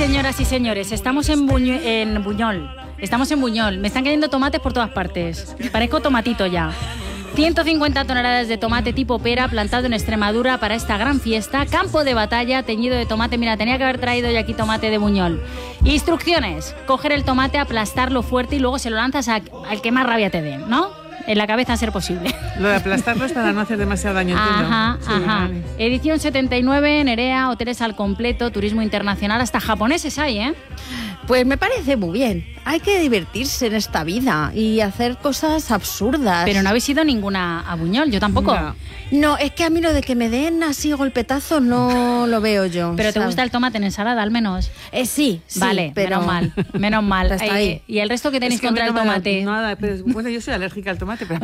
señoras y señores, estamos en Buñol. Estamos en Buñol. Me están cayendo tomates por todas partes. Parezco tomatito ya. 150 toneladas de tomate tipo pera plantado en Extremadura para esta gran fiesta. Campo de batalla teñido de tomate. Mira, tenía que haber traído yo aquí tomate de Buñol. Instrucciones. Coger el tomate, aplastarlo fuerte y luego se lo lanzas al que más rabia te dé, ¿no? En la cabeza a ser posible. Lo de aplastarlo es para no hacer demasiado daño, entiendo. Ajá, sí, ajá. Vale. Edición 79, Nerea, hoteles al completo, turismo internacional, hasta japoneses hay, ¿eh? Pues me parece muy bien. Hay que divertirse en esta vida y hacer cosas absurdas. Pero no habéis ido ninguna a Buñol, yo tampoco. No, es que a mí lo de que me den así golpetazos no lo veo yo. ¿Pero te ¿sabes? gusta el tomate en ensalada, al menos? Sí, Vale, pero... menos mal. Está ahí. ¿Y el resto que tenéis Es que contra el tomate? Nada, pero, bueno, yo soy alérgica al tomate, pero...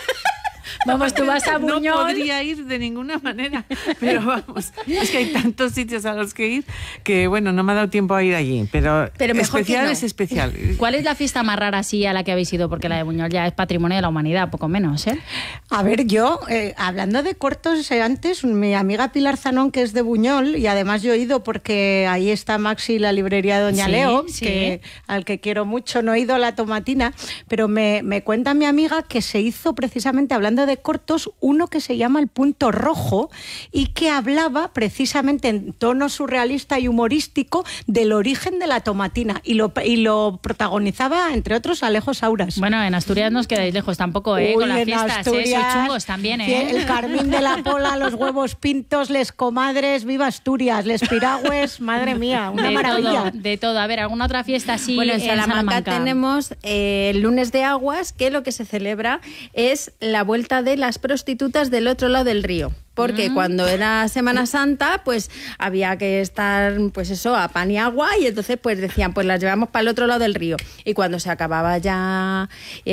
Vamos, tú vas a Buñol. No podría ir de ninguna manera, pero vamos, es que hay tantos sitios a los que ir que, bueno, no me ha dado tiempo a ir allí, pero mejor especial que no. es especial. ¿Cuál es la fiesta más rara así a la que habéis ido? Porque la de Buñol ya es patrimonio de la humanidad, poco menos, ¿eh? A ver, yo, hablando de cortos, antes, mi amiga Pilar Zanón, que es de Buñol, y además yo he ido porque ahí está Maxi, la librería de Doña Sí, Leo, sí. al que quiero mucho, no he ido a la tomatina, pero me cuenta mi amiga que se hizo precisamente, hablando de cortos, uno que se llama El Punto Rojo y que hablaba precisamente en tono surrealista y humorístico del origen de la tomatina y lo protagonizaba, entre otros, Alejo Sauras. Bueno, en Asturias no os quedáis lejos tampoco, ¿eh? Uy, Con las en fiestas, Asturias, sois chungos también, ¿eh? El Carmín de la Pola, los huevos pintos, les comadres, viva Asturias, les piragües, madre mía, una maravilla. De todo. A ver, ¿alguna otra fiesta así Bueno, en en Salamanca tenemos el lunes de aguas, que lo que se celebra es la vuelta de las prostitutas del otro lado del río. Porque cuando era Semana Santa, pues había que estar, pues eso, a pan y agua, y entonces pues decían, pues las llevamos para el otro lado del río. Y cuando se acababa ya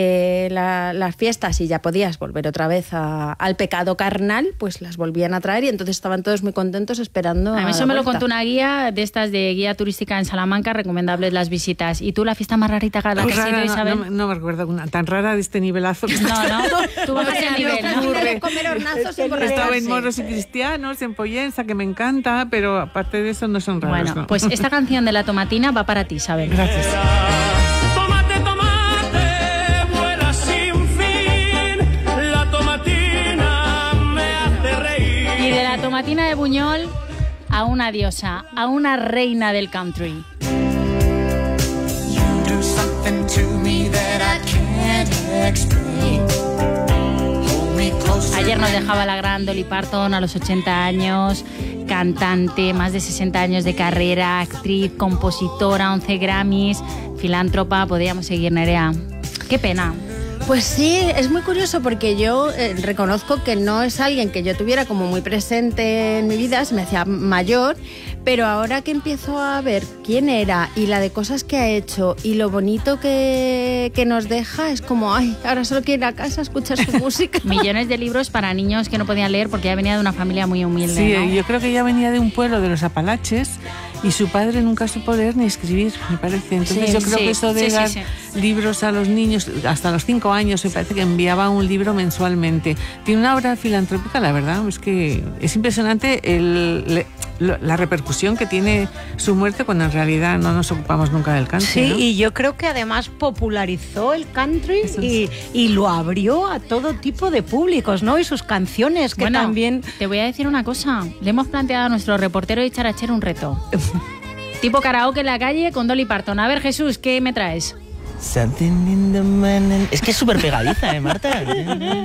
las fiestas y ya podías volver otra vez al pecado carnal, pues las volvían a traer y entonces estaban todos muy contentos esperando A mí eso la me lo vuelta. contó una guía de estas de guía turística en Salamanca, recomendables las visitas. ¿Y tú la fiesta más rarita que has Pues ido, rara, Isabel? no me recuerdo una tan rara de este nivelazo. Que No, tú vas a Hombre, ese a nivel, nuestra ¿no? vida de comer hornazos y estaba en emborracharse. moros y cristianos, en Pollensa, que me encanta, pero aparte de eso no son raros. Bueno, ¿no? pues esta canción de la tomatina va para ti, Isabel. Gracias. Tomate, tomate, vuela sin fin. La tomatina me hace reír. Y de la tomatina de Buñol a una diosa, a una reina del country. Do something to me that I can't explain. Hold me closer. Ayer nos dejaba la gran Dolly Parton a los 80 años, cantante, más de 60 años de carrera, actriz, compositora, 11 Grammys, filántropa, podríamos seguir, Nerea. Qué pena. Pues sí, es muy curioso porque yo reconozco que no es alguien que yo tuviera como muy presente en mi vida, se me hacía mayor, pero ahora que empiezo a ver quién era y la de cosas que ha hecho y lo bonito que nos deja, es como, ay, ahora solo quiero ir a casa a escuchar su música. Millones de libros para niños que no podían leer porque ya venía de una familia muy humilde, Sí, ¿no? yo creo que ella venía de un pueblo de los Apalaches y su padre nunca supo leer ni escribir, me parece. Entonces Sí, yo creo sí, que eso de sí, dar sí. libros a los niños, hasta los 5 años, me parece que enviaba un libro mensualmente. Tiene una obra filantrópica, la verdad, es que es impresionante la repercusión que tiene su muerte cuando en realidad no nos ocupamos nunca del country. Sí, ¿no? y yo creo que además popularizó el country y lo abrió a todo tipo de públicos, ¿no? Y sus canciones, que Bueno, también... te voy a decir una cosa. Le hemos planteado a nuestro reportero de Charachero un reto. Tipo karaoke en la calle con Dolly Parton. A ver, Jesús, ¿qué me traes? Something in the morning. Es que es súper pegadiza, Marta. Ay,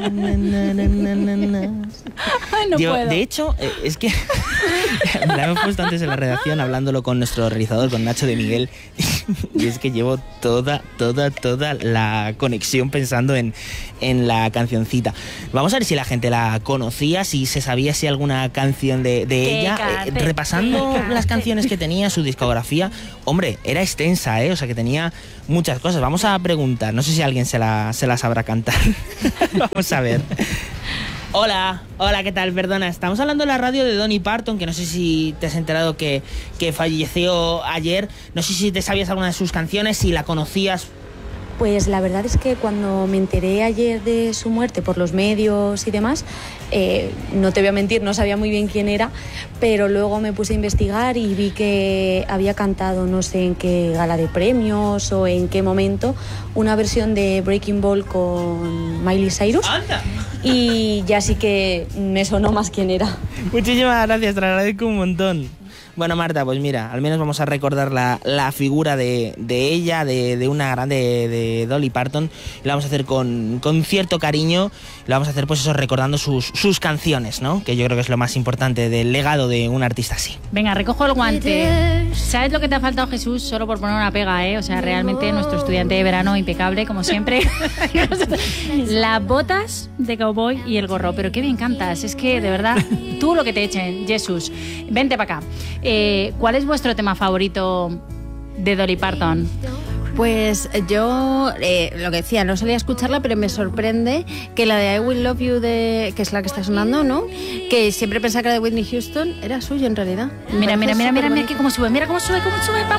no puedo. De hecho, es que la hemos puesto antes en la redacción hablándolo con nuestro realizador, con Nacho de Miguel, y es que llevo toda la conexión pensando en la cancioncita. Vamos a ver si la gente la conocía, si se sabía si alguna canción de ella. Repasando las canciones que tenía, su discografía, hombre, era extensa, o sea que tenía muchas cosas. Vamos a preguntar, no sé si alguien se la sabrá cantar. Vamos a ver. Hola, ¿qué tal? Perdona, estamos hablando en la radio de Dolly Parton, que no sé si te has enterado que falleció ayer. No sé si te sabías alguna de sus canciones, si la conocías. Pues la verdad es que cuando me enteré ayer de su muerte por los medios y demás, no te voy a mentir, no sabía muy bien quién era, pero luego me puse a investigar y vi que había cantado, no sé en qué gala de premios o en qué momento, una versión de Breaking Ball con Miley Cyrus. ¡Anda! Y ya sí que me sonó más quién era. Muchísimas gracias, te lo agradezco un montón. Bueno, Marta, pues mira, al menos vamos a recordar la figura de ella, de una grande, de Dolly Parton. Lo vamos a hacer con cierto cariño. Lo vamos a hacer, pues eso, recordando sus canciones, ¿no? Que yo creo que es lo más importante del legado de un artista así. Venga, recojo el guante. ¿Sabes lo que te ha faltado, Jesús? Solo por poner una pega, ¿eh? O sea, realmente nuestro estudiante de verano impecable, como siempre. Las botas de cowboy y el gorro. Pero qué bien cantas. Es que, de verdad, tú lo que te echen, Jesús. Vente para acá. ¿Cuál es vuestro tema favorito de Dolly Parton? Pues yo, lo que decía, no solía escucharla, pero me sorprende que la de I Will Love You, que es la que está sonando, ¿no? Que siempre pensaba que la de Whitney Houston era suyo en realidad. Mira, que cómo sube, mira cómo sube.